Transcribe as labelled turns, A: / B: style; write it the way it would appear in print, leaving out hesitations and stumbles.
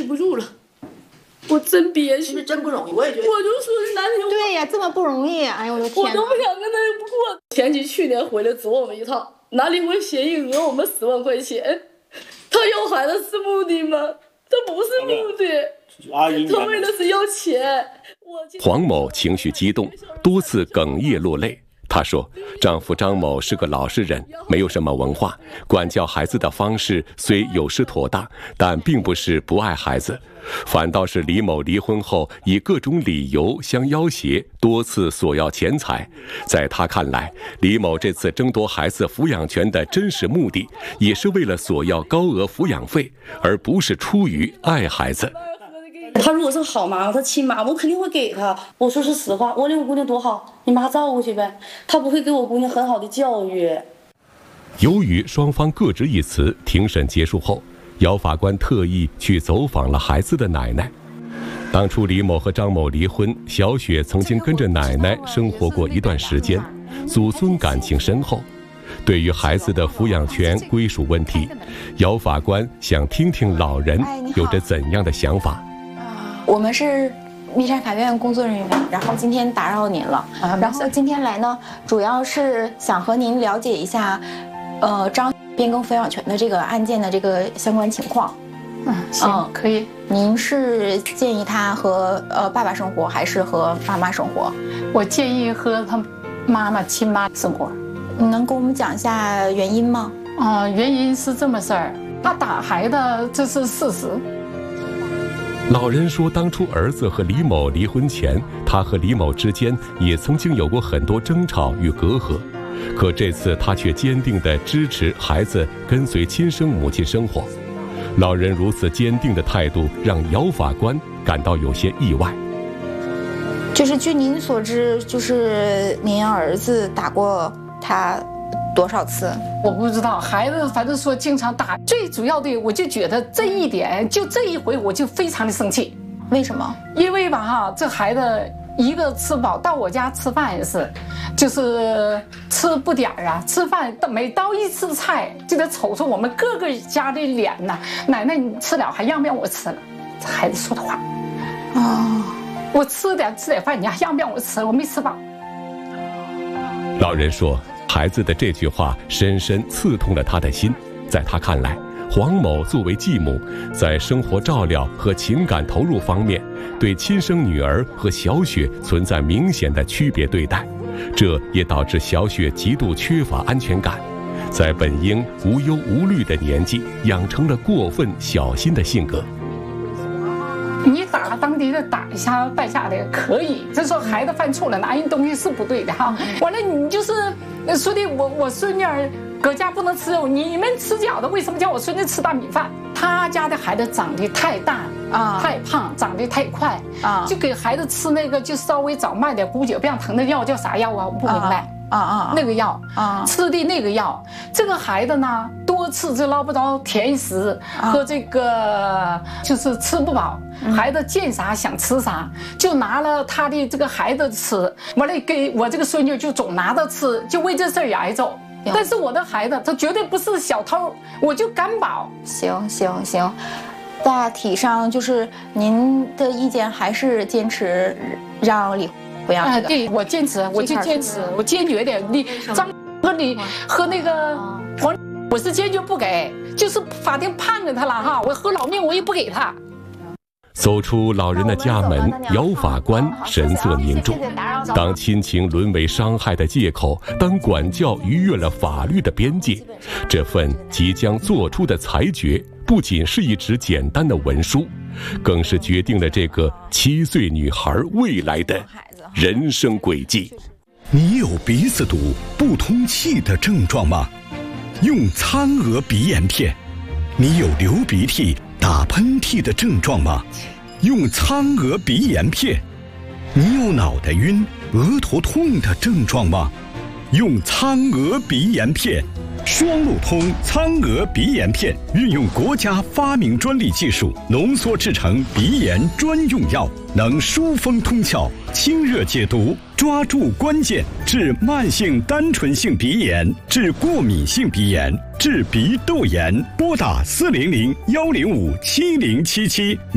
A: 不住了，我真憋屈，
B: 是真不容易，我也觉得。
A: 我就说哪天
C: 对呀，这么不容易，哎呦我的天！
A: 我都不想跟他过。前期去年回来走我们一趟，拿离婚协议讹我们10万块钱，他要孩子是目的吗？他不是目的，他为的是要钱。
D: 黄某情绪激动，多次哽咽落泪。她说，丈夫张某是个老实人，没有什么文化，管教孩子的方式虽有失妥当，但并不是不爱孩子，反倒是李某离婚后以各种理由相要挟，多次索要钱财。在她看来，李某这次争夺孩子抚养权的真实目的，也是为了索要高额抚养费，而不是出于爱孩子。
A: 他如果是好妈妈，他亲妈，我肯定会给他。我说是实话，我我姑娘多好，你妈照顾去呗。他不会给我姑娘很好的教育。
D: 由于双方各执一词，庭审结束后，姚法官特意去走访了孩子的奶奶。当初李某和张某离婚，小雪曾经跟着奶奶生活过一段时间，祖孙感情深厚。对于孩子的抚养权归属问题，姚法官想听听老人有着怎样的想法。
C: 我们是密山法院工作人员，然后今天打扰您了。然后今天来呢，主要是想和您了解一下，张变更抚养权的这个案件的这个相关情况。
E: 行，可以。
C: 您是建议他和爸爸生活，还是和妈妈生活？
E: 我建议和他妈妈亲妈生活。
C: 你能跟我们讲一下原因吗？
E: 原因是这么事儿，他打孩子这是事实。
D: 老人说，当初儿子和李某离婚前，他和李某之间也曾经有过很多争吵与隔阂，可这次他却坚定地支持孩子跟随亲生母亲生活。老人如此坚定的态度，让姚法官感到有些意外。
C: 就是据您所知，就是您儿子打过他多少次？
E: 我不知道，孩子反正说经常打。最主要的，我就觉得这一点，就这一回，我就非常的生气。
C: 为什么？
E: 因为吧，这孩子一个吃饱，到我家吃饭也是，就是吃不点啊，吃饭每到一次菜，就得瞅瞅我们各个家的脸呐。奶奶，你吃了还让不让我吃了？这孩子说的话。我吃点饭，你还让不让我吃？我没吃饱。
D: 老人说，孩子的这句话深深刺痛了他的心。在他看来，黄某作为继母，在生活照料和情感投入方面，对亲生女儿和小雪存在明显的区别对待，这也导致小雪极度缺乏安全感，在本应无忧无虑的年纪，养成了过分小心的性格。
E: 你打当地的打一下带下的可以，就说孩子犯错了拿人东西是不对的哈。完了你就是说的我孙女儿搁家不能吃肉，你们吃饺子，为什么叫我孙子吃大米饭？他家的孩子长得太大太胖，长得太快就给孩子吃那个就稍微早卖点骨节病疼的药，叫啥药啊？我不明白。那个药吃的那个药，这个孩子呢多次就捞不着甜食和这个就是吃不饱，孩子见啥想吃啥，就拿了他的这个孩子吃，完了给我这个孙女就总拿着吃，就为这事儿也挨揍。但是我的孩子他绝对不是小偷，我就敢保。
C: 行，大体上就是您的意见还是坚持让离婚。
E: 对，我坚持，我就坚持，我坚决的。你张和你和那个黄，我是坚决不给，就是法庭判了他了哈，我和老命我也不给他。
D: 走出老人的家门，姚法官神色凝重。当亲情沦为伤害的借口，当管教逾越了法律的边界，这份即将做出的裁决，不仅是一纸简单的文书，更是决定了这个7岁女孩未来的人生轨迹。
F: 你有鼻子堵、不通气的症状吗？用苍娥鼻炎片。你有流鼻涕、打喷嚏的症状吗？用苍娥鼻炎片。你有脑袋晕、额头痛的症状吗？用苍娥鼻炎片。双路通苍娥鼻炎片运用国家发明专利技术浓缩制成鼻炎专用药，能疏风通窍、清热解毒，抓住关键，治慢性单纯性鼻炎，治过敏性鼻炎，治鼻窦炎。拨打400-105-7077。